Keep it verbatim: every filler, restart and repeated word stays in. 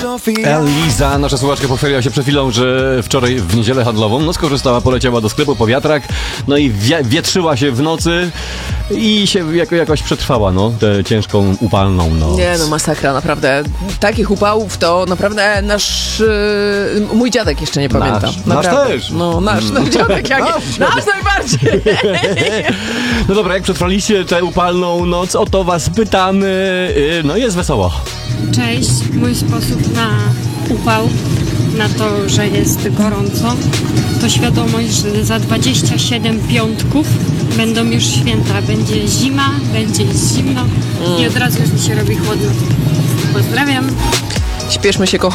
Eliza, nasza słuchaczka, pochwaliła się przed chwilą, że wczoraj w niedzielę handlową no skorzystała, poleciała do sklepu po wiatrak, no i wie, wietrzyła się w nocy i się jako, jakoś przetrwała, no, tę ciężką, upalną noc. Nie, no masakra, naprawdę. Takich upałów to naprawdę nasz, yy, mój dziadek jeszcze nie pamięta. Nasz, nasz też. No, nasz, nasz dziadek, jak, nasz, nasz najbardziej. No dobra, jak przetrwaliście tę upalną noc, o to was pytamy, yy, no jest wesoło. Cześć, mój sposób na upał, na to, że jest gorąco, to świadomość, że za dwadzieścia siedem piątków będą już święta. Będzie zima, będzie zimno i od razu już mi się robi chłodno. Pozdrawiam. Śpieszmy się, kochani.